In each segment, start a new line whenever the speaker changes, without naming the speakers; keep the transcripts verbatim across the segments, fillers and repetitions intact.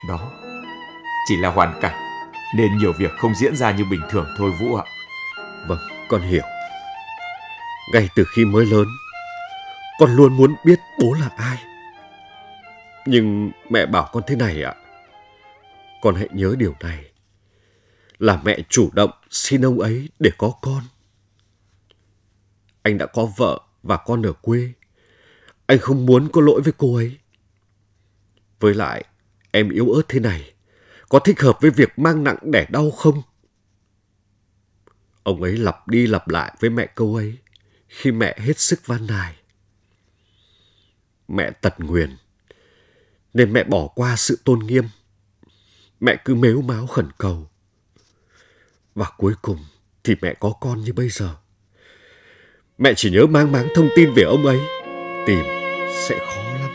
Đó chỉ là hoàn cảnh nên nhiều việc không diễn ra như bình thường thôi Vũ ạ.
Vâng, con hiểu. Ngay từ khi mới lớn, con luôn muốn biết bố là ai. Nhưng mẹ bảo con thế này ạ. Con hãy nhớ điều này, là mẹ chủ động xin ông ấy để có con. Anh đã có vợ và con ở quê. Anh không muốn có lỗi với cô ấy. Với lại, em yếu ớt thế này, có thích hợp với việc mang nặng đẻ đau không? Ông ấy lặp đi lặp lại với mẹ câu ấy khi mẹ hết sức van nài. Mẹ tật nguyền, nên mẹ bỏ qua sự tôn nghiêm. Mẹ cứ mếu máo khẩn cầu. Và cuối cùng thì mẹ có con như bây giờ. Mẹ chỉ nhớ mang máng thông tin về ông ấy, tìm sẽ khó lắm.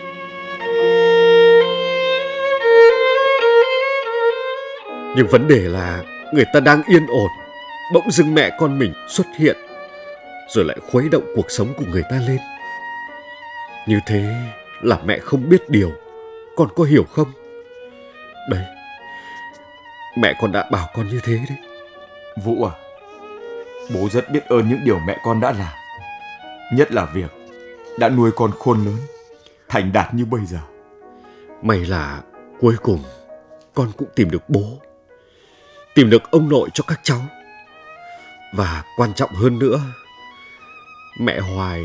Nhưng vấn đề là người ta đang yên ổn, bỗng dưng mẹ con mình xuất hiện, rồi lại khuấy động cuộc sống của người ta lên. Như thế là mẹ không biết điều, con có hiểu không? Đấy, mẹ con đã bảo con như thế đấy.
Vũ à, bố rất biết ơn những điều mẹ con đã làm. Nhất là việc đã nuôi con khôn lớn, thành đạt như bây giờ.
May là cuối cùng con cũng tìm được bố, tìm được ông nội cho các cháu. Và quan trọng hơn nữa, mẹ Hoài...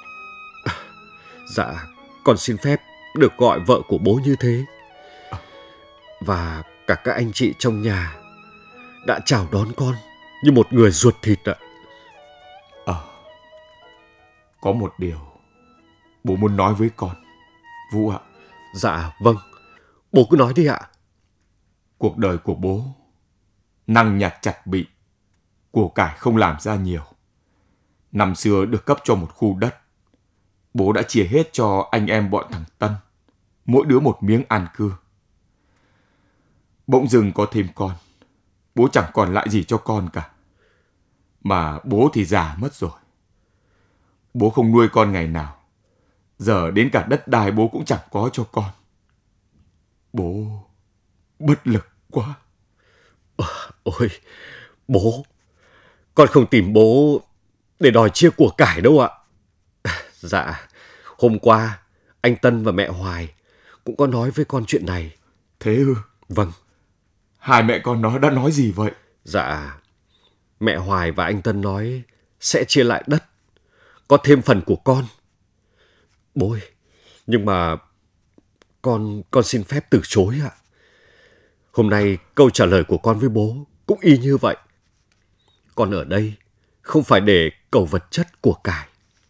Dạ, con xin phép được gọi vợ của bố như thế. Và cả các anh chị trong nhà đã chào đón con như một người ruột thịt ạ.
Ờ, có một điều bố muốn nói với con, Vũ ạ.
Dạ, vâng, bố cứ nói đi ạ.
Cuộc đời của bố năng nhặt chặt bị, của cải không làm ra nhiều. Năm xưa được cấp cho một khu đất, bố đã chia hết cho anh em bọn thằng Tân, mỗi đứa một miếng an cư. Bỗng dưng có thêm con, bố chẳng còn lại gì cho con cả. Mà bố thì già mất rồi. Bố không nuôi con ngày nào, giờ đến cả đất đai bố cũng chẳng có cho con. Bố bất lực quá.
Ôi, bố, con không tìm bố để đòi chia của cải đâu ạ. Dạ, hôm qua anh Tân và mẹ Hoài cũng có nói với con chuyện này.
Thế ư?
Vâng.
Hai mẹ con nó đã nói gì vậy?
Dạ, mẹ Hoài và anh Tân nói sẽ chia lại đất, có thêm phần của con. Bố ơi, nhưng mà con con xin phép từ chối ạ. Hôm nay câu trả lời của con với bố cũng y như vậy. Con ở đây không phải để cầu vật chất của cải.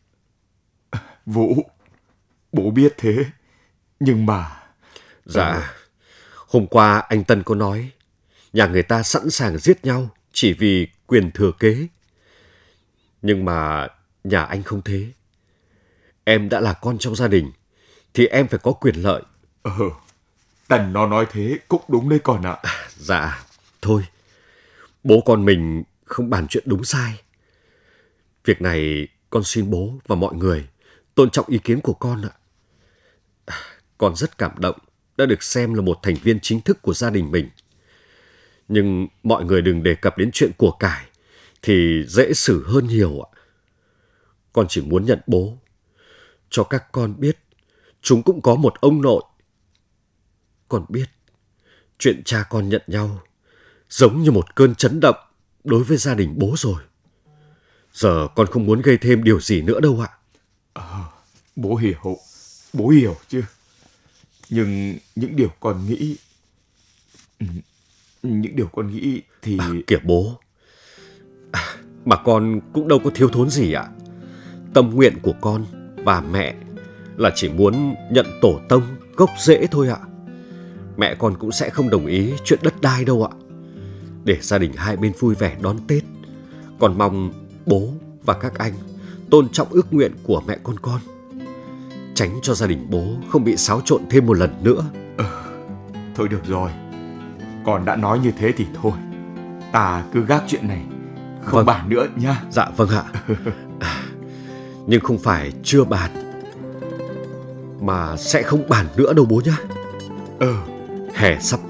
Vũ, bố biết thế, nhưng mà...
Dạ,
ờ...
hôm qua anh Tân có nói nhà người ta sẵn sàng giết nhau chỉ vì quyền thừa kế. Nhưng mà nhà anh không thế. Em đã là con trong gia đình thì em phải có quyền lợi.
Ờ, Tần nó nói thế cũng đúng đấy con ạ.
À, dạ, thôi, bố con mình không bàn chuyện đúng sai. Việc này con xin bố và mọi người tôn trọng ý kiến của con ạ. À, con rất cảm động đã được xem là một thành viên chính thức của gia đình mình. Nhưng mọi người đừng đề cập đến chuyện của cải thì dễ xử hơn nhiều ạ. Con chỉ muốn nhận bố, cho các con biết chúng cũng có một ông nội. Con biết chuyện cha con nhận nhau giống như một cơn chấn động đối với gia đình bố rồi. Giờ con không muốn gây thêm điều gì nữa đâu ạ.
Ờ, bố hiểu, bố hiểu chứ. Nhưng những điều con nghĩ... Những điều con nghĩ thì...
À, kìa bố, à, mà con cũng đâu có thiếu thốn gì ạ. Tâm nguyện của con và mẹ là chỉ muốn nhận tổ tông gốc rễ thôi ạ. Mẹ con cũng sẽ không đồng ý chuyện đất đai đâu ạ. Để gia đình hai bên vui vẻ đón Tết, con mong bố và các anh tôn trọng ước nguyện của mẹ con con, tránh cho gia đình bố không bị xáo trộn thêm một lần nữa.
Ờ, thôi được rồi, con đã nói như thế thì thôi, ta cứ gác chuyện này, không
Vâng.
bàn nữa nha.
Dạ vâng ạ. À, nhưng không phải chưa bàn, mà sẽ không bàn nữa đâu bố nhá.
Ờ,
Hè sắp